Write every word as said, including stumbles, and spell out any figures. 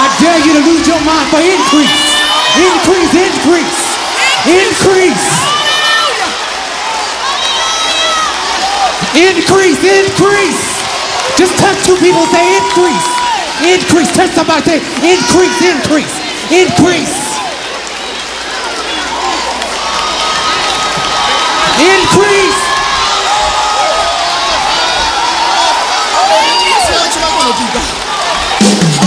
dare you to lose your mind for increase. Increase, increase, increase. Increase, increase. Just touch two people, say increase. Increase, touch somebody, say increase, increase, increase. Increase.